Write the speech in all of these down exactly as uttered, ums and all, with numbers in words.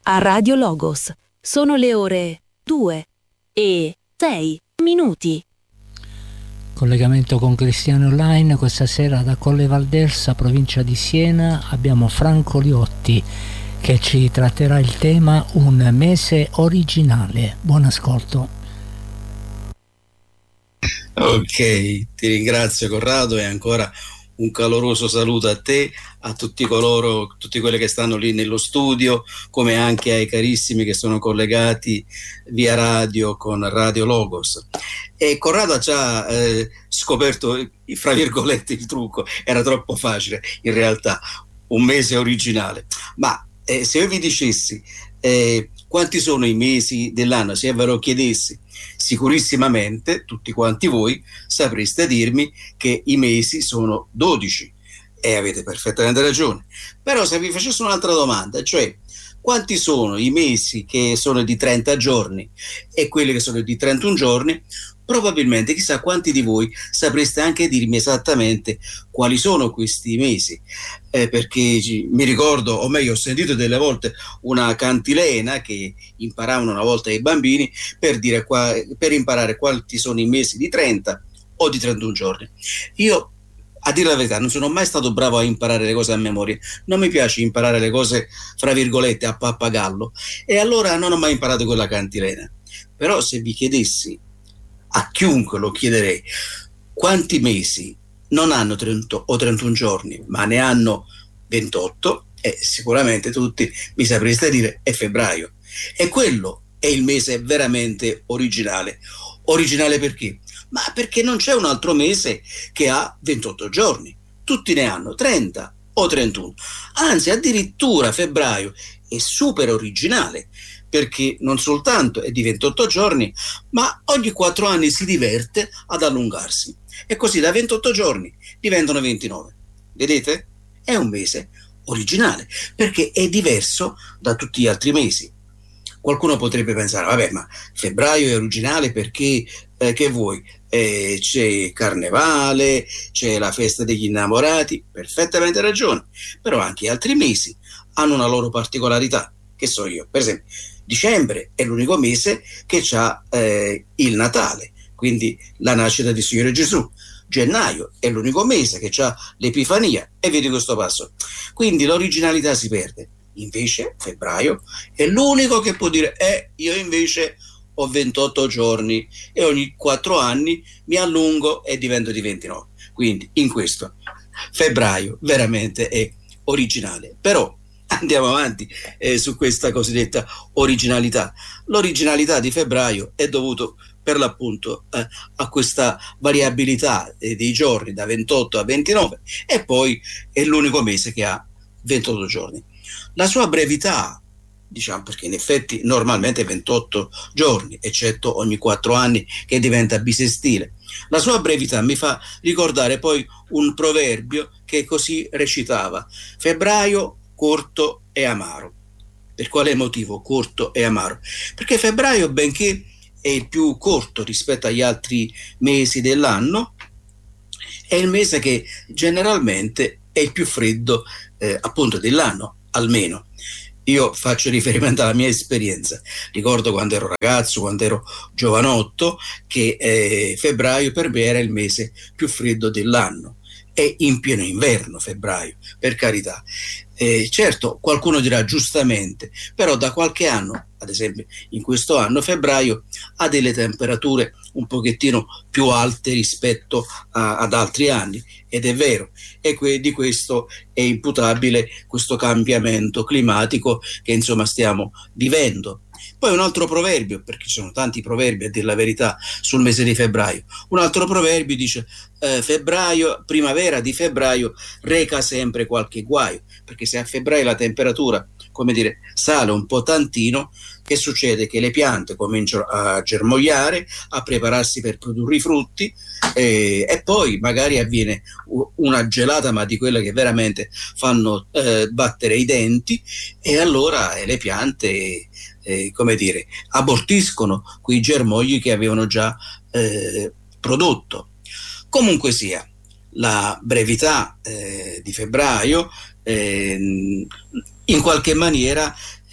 a Radio Logos. Sono le ore due e sei minuti. Collegamento con Cristiani Online. Questa sera da Colle Valdelsa, provincia di Siena, abbiamo Franco Liotti che ci tratterà il tema Un mese originale. Buon ascolto. Ok, ti ringrazio Corrado e ancora un caloroso saluto a te, a tutti coloro, tutti quelli che stanno lì nello studio, come anche ai carissimi che sono collegati via radio con Radio Logos. E Corrado ha già eh, scoperto, fra virgolette, il trucco, era troppo facile in realtà, un mese originale. Ma eh, se io vi dicessi eh, quanti sono i mesi dell'anno, se ve lo chiedessi, sicurissimamente tutti quanti voi sapreste dirmi che i mesi sono dodici e avete perfettamente ragione. Però se vi facessi un'altra domanda, cioè quanti sono i mesi che sono di trenta giorni e quelli che sono di trentuno giorni, probabilmente chissà quanti di voi sapreste anche dirmi esattamente quali sono questi mesi, eh, perché mi ricordo, o meglio ho sentito delle volte una cantilena che imparavano una volta ai bambini per dire qua, per imparare quanti sono i mesi di trenta o di trentuno giorni. Io, a dire la verità, non sono mai stato bravo a imparare le cose a memoria, non mi piace imparare le cose fra virgolette a pappagallo, e allora non ho mai imparato quella cantilena. Però se vi chiedessi, a chiunque lo chiederei, quanti mesi non hanno trenta o trentuno giorni ma ne hanno ventotto, e sicuramente tutti mi sapreste dire è febbraio, e quello è il mese veramente originale. Originale perché? Ma perché non c'è un altro mese che ha ventotto giorni, tutti ne hanno trenta o trentuno, anzi addirittura febbraio è super originale perché non soltanto è di ventotto giorni, ma ogni quattro anni si diverte ad allungarsi, e così da ventotto giorni diventano ventinove. Vedete? È un mese originale perché è diverso da tutti gli altri mesi. Qualcuno potrebbe pensare, vabbè, ma febbraio è originale perché, eh, che vuoi? Eh, c'è Carnevale, c'è la festa degli innamorati, perfettamente ragione, però anche gli altri mesi hanno una loro particolarità. Che so io, per esempio, dicembre è l'unico mese che ha eh, il Natale, quindi la nascita di Signore Gesù. Gennaio è l'unico mese che ha l'Epifania, e vedi questo passo. Quindi l'originalità si perde. Invece febbraio è l'unico che può dire eh, io invece ho ventotto giorni e ogni quattro anni mi allungo e divento di ventinove. Quindi in questo febbraio veramente è originale. Però andiamo avanti eh, su questa cosiddetta originalità. L'originalità di febbraio è dovuto per l'appunto eh, a questa variabilità eh, dei giorni da ventotto a ventinove, e poi è l'unico mese che ha ventotto giorni. La sua brevità, diciamo, perché in effetti normalmente ventotto giorni, eccetto ogni quattro anni che diventa bisestile. La sua brevità mi fa ricordare poi un proverbio che così recitava: febbraio corto e amaro. Per quale motivo corto e amaro? Perché febbraio, benché è il più corto rispetto agli altri mesi dell'anno, è il mese che generalmente è il più freddo eh, appunto dell'anno, almeno. Io faccio riferimento alla mia esperienza. Ricordo quando ero ragazzo, quando ero giovanotto, che eh, febbraio per me era il mese più freddo dell'anno. È in pieno inverno febbraio, per carità. Eh, certo, qualcuno dirà giustamente, però da qualche anno, ad esempio in questo anno, febbraio ha delle temperature un pochettino più alte rispetto a, ad altri anni, ed è vero, e que- di questo è imputabile questo cambiamento climatico che insomma stiamo vivendo. Poi un altro proverbio, perché ci sono tanti proverbi a dire la verità sul mese di febbraio, un altro proverbio dice eh, febbraio, primavera di febbraio reca sempre qualche guaio, perché se a febbraio la temperatura, come dire, sale un po' tantino, che succede? Che le piante cominciano a germogliare, a prepararsi per produrre i frutti, eh, e poi magari avviene una gelata, ma di quelle che veramente fanno eh, battere i denti, e allora eh, le piante eh, come dire, abortiscono quei germogli che avevano già eh, prodotto. Comunque sia, la brevità eh, di febbraio eh, in qualche maniera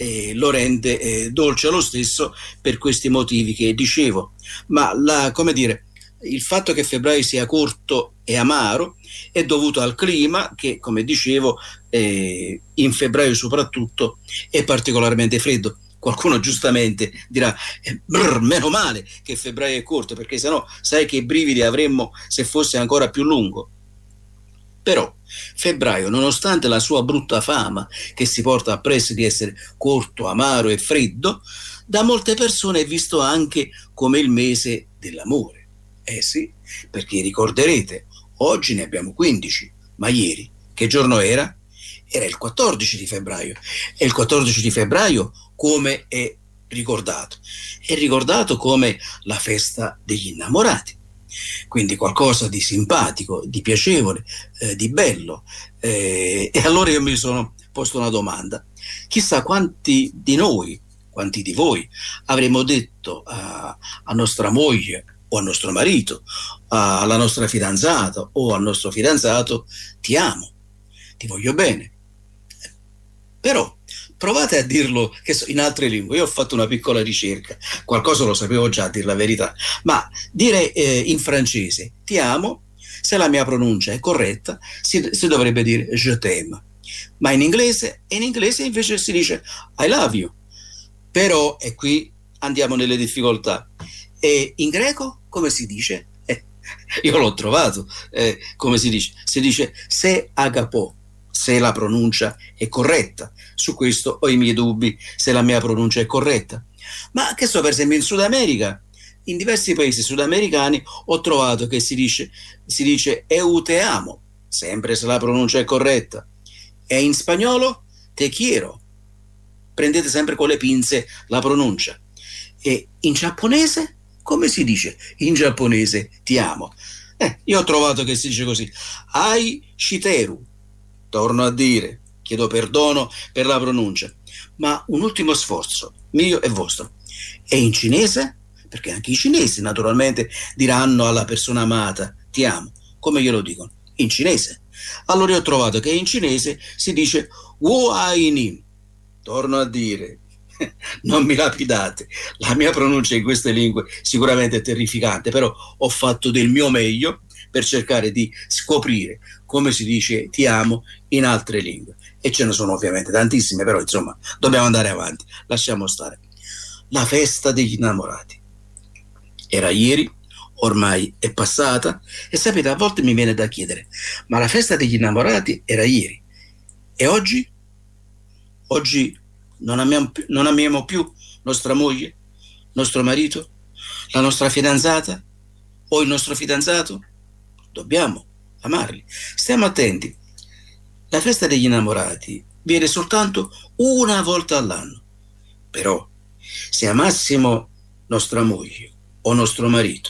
eh, lo rende eh, dolce lo stesso per questi motivi che dicevo. Ma la, come dire, il fatto che febbraio sia corto e amaro è dovuto al clima che, come dicevo, eh, in febbraio soprattutto è particolarmente freddo. Qualcuno giustamente dirà eh, brr, meno male che febbraio è corto, perché sennò sai che brividi avremmo se fosse ancora più lungo. Però febbraio, nonostante la sua brutta fama che si porta appresso di essere corto, amaro e freddo, da molte persone è visto anche come il mese dell'amore. Eh sì, perché ricorderete, oggi ne abbiamo quindici, ma ieri che giorno era? Era il quattordici di febbraio. E il quattordici di febbraio come è ricordato? È ricordato come la festa degli innamorati. Quindi qualcosa di simpatico, di piacevole, eh, di bello. Eh, e allora io mi sono posto una domanda. Chissà quanti di noi, quanti di voi avremmo detto a, a nostra moglie o al nostro marito, a, alla nostra fidanzata o al nostro fidanzato: ti amo, ti voglio bene. Però provate a dirlo che so, in altre lingue. Io ho fatto una piccola ricerca, qualcosa lo sapevo già, a dir la verità, ma dire eh, in francese ti amo, se la mia pronuncia è corretta, si, si dovrebbe dire je t'aime, ma in inglese, in inglese invece si dice I love you. Però, e qui andiamo nelle difficoltà, e in greco come si dice? Eh, io l'ho trovato, eh, come si dice? Si dice se agapò, se la pronuncia è corretta. Su questo ho i miei dubbi se la mia pronuncia è corretta. Ma che so, per esempio in Sud America, in diversi paesi sudamericani ho trovato che si dice, si dice eu te amo, sempre se la pronuncia è corretta. E in spagnolo te quiero, prendete sempre con le pinze la pronuncia. E in giapponese come si dice? In giapponese ti amo. Eh, io ho trovato che si dice così: ai shiteru. Torno a dire, chiedo perdono per la pronuncia, ma un ultimo sforzo mio e vostro. E in cinese? Perché anche i cinesi naturalmente diranno alla persona amata ti amo, come glielo dicono? In cinese. Allora io ho trovato che in cinese si dice wu ai ni. Torno a dire, non mi lapidate, la mia pronuncia in queste lingue sicuramente è terrificante, però ho fatto del mio meglio per cercare di scoprire come si dice ti amo in altre lingue. E ce ne sono ovviamente tantissime, però insomma dobbiamo andare avanti, lasciamo stare. La festa degli innamorati era ieri, ormai è passata, e sapete, a volte mi viene da chiedere, ma la festa degli innamorati era ieri e oggi? Oggi non amiamo più, non amiamo più nostra moglie, nostro marito, la nostra fidanzata o il nostro fidanzato? Dobbiamo amarli. Stiamo attenti. La festa degli innamorati viene soltanto una volta all'anno. Però, se amassimo nostra moglie o nostro marito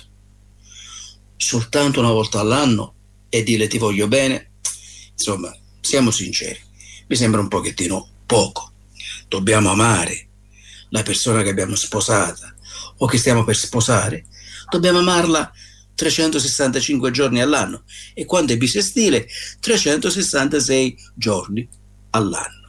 soltanto una volta all'anno e dire ti voglio bene, insomma, siamo sinceri, mi sembra un pochettino poco. Dobbiamo amare la persona che abbiamo sposata o che stiamo per sposare, dobbiamo amarla trecentosessantacinque giorni all'anno, e quando è bisestile trecentosessantasei giorni all'anno.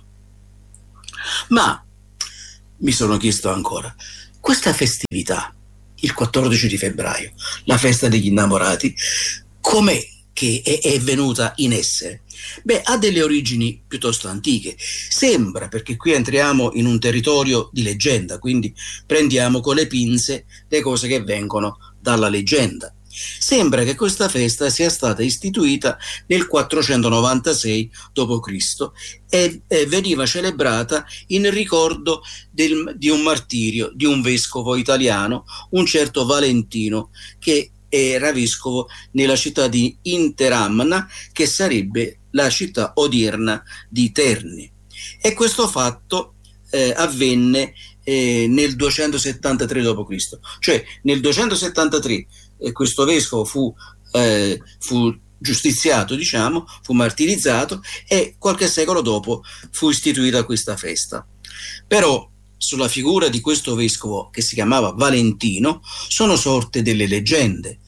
Ma mi sono chiesto ancora, questa festività, il quattordici di febbraio, la festa degli innamorati, com'è che è, è venuta in essere? Beh, ha delle origini piuttosto antiche. Sembra, perché qui entriamo in un territorio di leggenda, quindi prendiamo con le pinze le cose che vengono dalla leggenda. Sembra che questa festa sia stata istituita nel quattrocentonovantasei dopo Cristo e, e veniva celebrata in ricordo del, di un martirio di un vescovo italiano, un certo Valentino, che era vescovo nella città di Interamna, che sarebbe la città odierna di Terni. E questo fatto eh, avvenne eh, nel duecentosettantatré dopo Cristo. Cioè nel duecentosettantatré eh, questo vescovo fu, eh, fu giustiziato, diciamo, fu martirizzato, e qualche secolo dopo fu istituita questa festa. Però sulla figura di questo vescovo, che si chiamava Valentino, sono sorte delle leggende.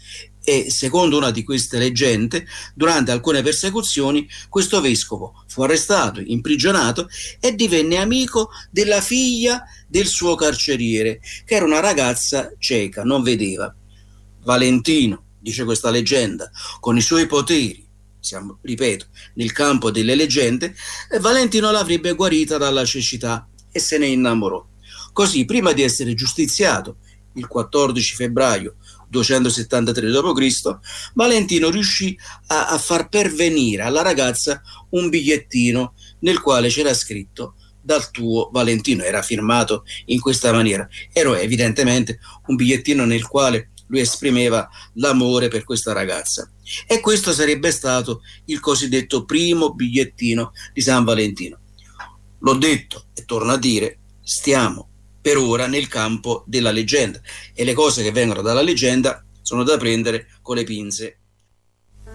E secondo una di queste leggende, durante alcune persecuzioni, questo vescovo fu arrestato, imprigionato e divenne amico della figlia del suo carceriere, che era una ragazza cieca, non vedeva. Valentino, dice questa leggenda, con i suoi poteri, siamo, ripeto, nel campo delle leggende, Valentino l'avrebbe guarita dalla cecità e se ne innamorò. Così, prima di essere giustiziato, il quattordici febbraio duecentosettantatré dopo Cristo, Valentino riuscì a, a far pervenire alla ragazza un bigliettino nel quale c'era scritto dal tuo Valentino, era firmato in questa maniera. Era evidentemente un bigliettino nel quale lui esprimeva l'amore per questa ragazza, e questo sarebbe stato il cosiddetto primo bigliettino di San Valentino. L'ho detto e torno a dire, stiamo per ora nel campo della leggenda e le cose che vengono dalla leggenda sono da prendere con le pinze.